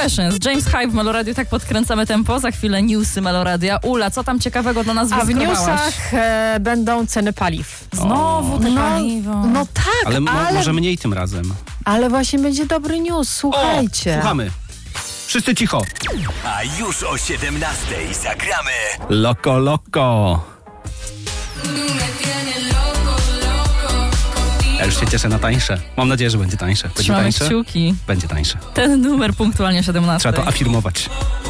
Confessions, James Hype w Meloradio, tak podkręcamy tempo. Za chwilę newsy Meloradia. Ula, co tam ciekawego dla nas wyskrobałaś? A w newsach będą ceny paliw. Znowu te paliwo. No tak, Ale może mniej tym razem. Ale właśnie będzie dobry news, słuchajcie. Słuchamy. Wszyscy cicho. A już o 17:00 zagramy Loco, loco. Ja już się cieszę na tańsze. Mam nadzieję, że będzie tańsze. Będzie Trzymamy tańsze? kciuki. Będzie tańsze. Ten numer punktualnie 17:00. Trzeba to afirmować.